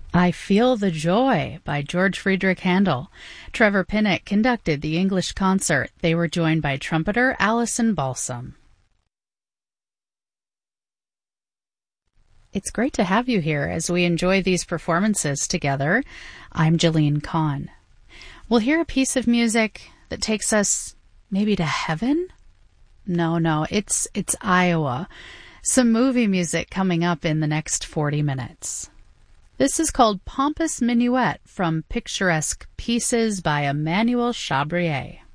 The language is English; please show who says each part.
Speaker 1: I Feel the Joy by George Friedrich Handel. Trevor Pinnock conducted the English concert. They were joined by trumpeter Alison Balsam. It's great to have you here as we enjoy these performances together. I'm Jillian Kahn. We'll hear a piece of music that takes us maybe to heaven? No, it's Iowa. Some movie music coming up in the next 40 minutes. This is called Pompous Minuet from Picturesque Pieces by Emmanuel Chabrier.